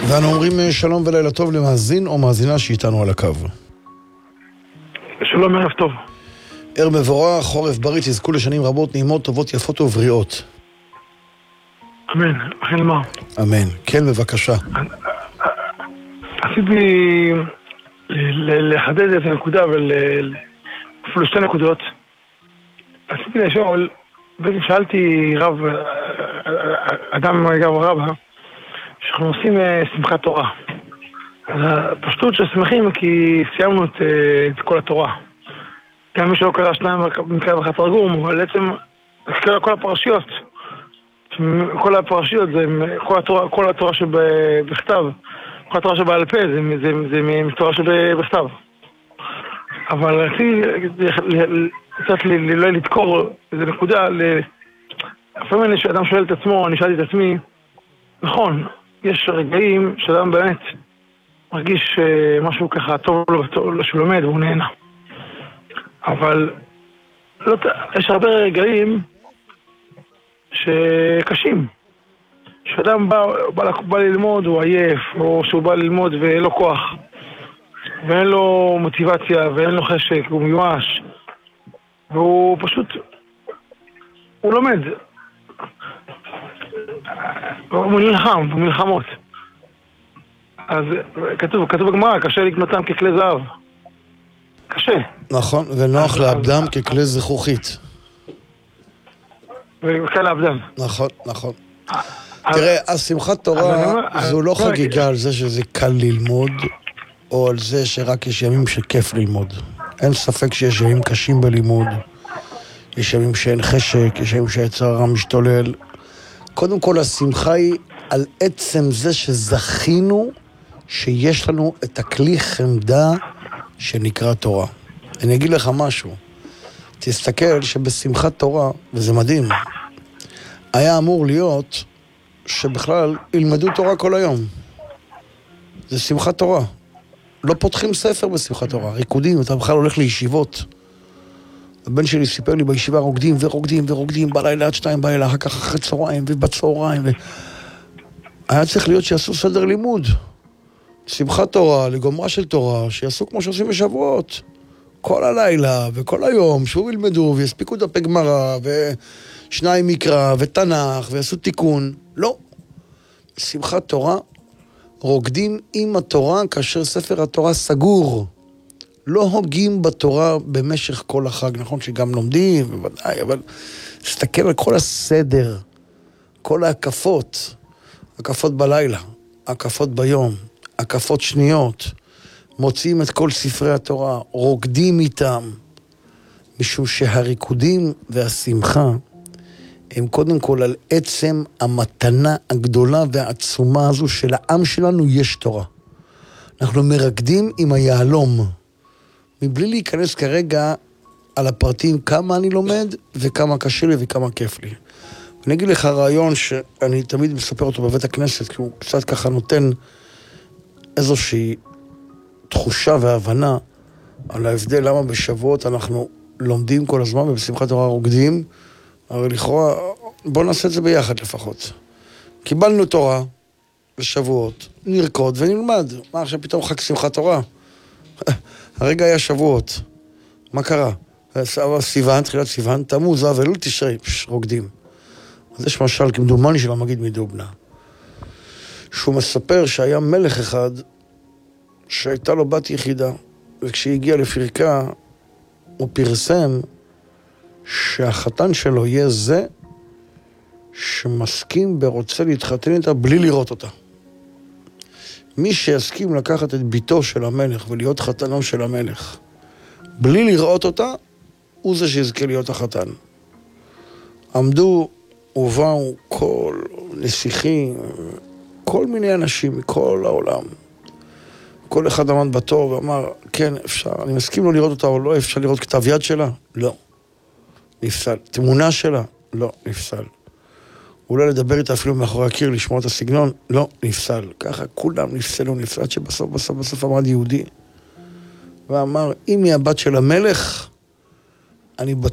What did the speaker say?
ואנו אומרים שלום ולילה טוב למאזין או מאזינה שאיתנו על הקו. שלום, ערב טוב. ערב מבורך, חורף בריא, תזכו לשנים רבות, נעימות, טובות, יפות ובריאות. אמן, אכן מה. אמן. כן, בבקשה. עשיתי לחדד את הנקודה, אפילו שתי נקודות. עשיתי לשאול, בעצם שאלתי אדם רב, שאנחנו עושים שמחת תורה. אז הפשטות ששמחים כי סיימנו את כל התורה. גם מי שלא קרא שניים מקרא ואחד תרגום, אבל בעצם כל הפרשיות, זה כל התורה שבכתב, כל התורה שבעל פה, זה מתורה שבכתב. אבל רציתי קצת לא לדקור איזו נקודה, לפעמים כשאדם שואל את עצמו, אני שאלתי את עצמי, נכון, יש רגעים שאדם באמת מרגיש משהו ככה טוב לו שהוא לומד והוא נהנה. אבל יש הרבה רגעים שקשים. כשאדם בא ללמוד, הוא עייף, או שהוא בא ללמוד ואין לו כוח, ואין לו מוטיבציה, ואין לו חשק, הוא מיואש, והוא פשוט, הוא לומד. הוא נלחם, הוא מלחמות. אז כתוב בגמרא, קשה לקנותם ככלי זהב. קשה. נכון, ונוח לאבדם ככלי זכוכית. וקל לאבדם. נכון. תראה, השמחת תורה זו לא חגיגה על זה שזה קל ללמוד, או על זה שרק יש ימים שכיף ללמוד. אין ספק שיש ימים קשים בלימוד, יש ימים שאין חשק, יש ימים שהיצר הרע משתולל. קודם כל, השמחה היא על עצם זה שזכינו שיש לנו את הכלי חמדה שנקרא תורה. אני אגיד לך משהו. תסתכל שבשמחת תורה, וזה מדהים, היה אמור להיות שבכלל ילמדו תורה כל היום. זה שמחת תורה. לא פותחים ספר בשמחת תורה. ריקודים, אתה בכלל הולך לישיבות. הבן שלי סיפר לי בישיבה רוקדים, בלילה עד 2 בלילה, אחר כך אחרי צהריים ובצהריים. היה צריך להיות שיעשו סדר לימוד. שמחת תורה, לגומרה של תורה, שיעשו כמו שעושים בשבועות. כל הלילה וכל היום, שוב ילמדו ויספיקו דפי גמרא ושניים מקרא ותנ"ך ויעשו תיקון. לא. שמחת תורה, רוקדים עם התורה כאשר ספר התורה סגור. לא הוגים בתורה במשך כל החג. נכון שגם לומדים, בוודאי, אבל תסתכל על כל הסדר, כל ההקפות, הקפות בלילה, הקפות ביום, הקפות שניות, מוציאים את כל ספרי התורה, רוקדים איתם, משום שהריקודים והשמחה הם קודם כל על עצם המתנה הגדולה והעצומה הזו של העם שלנו יש תורה. אנחנו מרקדים עם היעלום, מבלי להיכנס כרגע על הפרטים כמה אני לומד וכמה קשה לי וכמה כיף לי. אני אגיד לך רעיון שאני תמיד מספר אותו בבית הכנסת, כי הוא קצת ככה נותן איזושהי תחושה והבנה על ההבדל למה בשבועות אנחנו לומדים כל הזמן ובשמחת תורה רוקדים, הרי לכאורה בוא נעשה את זה ביחד לפחות. קיבלנו תורה בשבועות, נרקוד ונלמד. מה עכשיו פתאום חג שמחת תורה? הרגע היה שבועות. מה קרה? סיוון, תחילת סיוון, תמוז, ואלול תשרי, רוקדים. אז יש משל כמדומני של המגיד מדובנה, שהוא מספר שהיה מלך אחד שהייתה לו בת יחידה, וכשהיא הגיעה לפרקה, הוא פרסם שהחתן שלו יהיה זה שמסכים ורוצה להתחתן איתה בלי לראות אותה. מי שיסכים לקחת את ביתו של המלך ולהיות חתנו של המלך בלי לראות אותה, הוא זה שיזכה להיות החתן. עמדו ובאו כל נסיכים, כל מיני אנשים מכל העולם. כל אחד עמד בתור ואמר, כן, אפשר, אני מסכים לו לראות אותה או לא, אפשר לראות כתב יד שלה? לא. נפסל. תמונה שלה? לא, נפסל. אולי לדבר איתה אפילו מאחורי הקיר, לשמוע את הסגנון? לא, נפסל. ככה כולם נפסלו, נפסל, שבסוף עמד יהודי ואמר, אם היא הבת של המלך, אני